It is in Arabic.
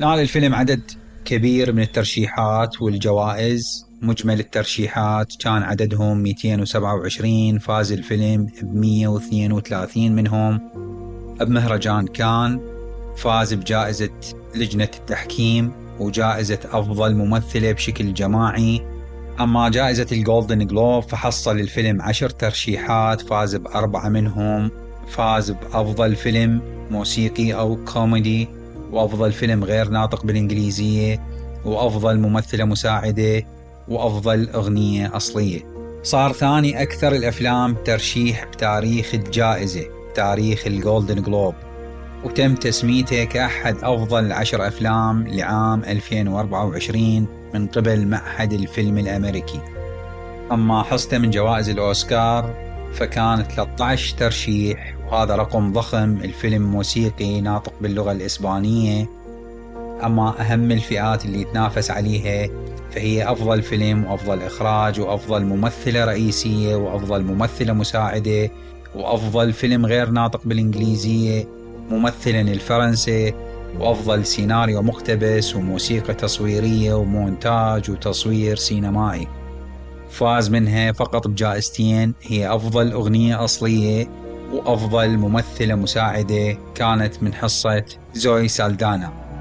نال الفيلم عدد كبير من الترشيحات والجوائز. مجمل الترشيحات كان عددهم 227. فاز الفيلم ب 132 منهم. بمهرجان كان فاز بجائزة لجنة التحكيم وجائزة أفضل ممثلة بشكل جماعي. أما جائزة الجولدن جلوب فحصل الفيلم 10 ترشيحات، فاز ب4 منهم. فاز بأفضل فيلم موسيقي أو كوميدي، وأفضل فيلم غير ناطق بالإنجليزية، وأفضل ممثلة مساعدة، وأفضل أغنية أصلية. صار ثاني أكثر الأفلام ترشيح بتاريخ الجائزة، تاريخ الجولدن جلوب، وتم تسميته كأحد أفضل 10 أفلام لعام 2024 من قبل معهد الفيلم الأمريكي. أما حصته من جوائز الأوسكار فكان 13 ترشيح، وهذا رقم ضخم. الفيلم موسيقي ناطق باللغة الإسبانية. أما أهم الفئات اللي يتنافس عليها فهي أفضل فيلم، وأفضل إخراج، وأفضل ممثلة رئيسية، وأفضل ممثلة مساعدة، وأفضل فيلم غير ناطق بالإنجليزية، ممثلا الفرنسي، وأفضل سيناريو مقتبس، وموسيقى تصويرية، ومونتاج، وتصوير سينمائي. فاز منها فقط بجائزتين، هي أفضل أغنية أصلية وأفضل ممثلة مساعدة، كانت من حصة زوي سالدانا.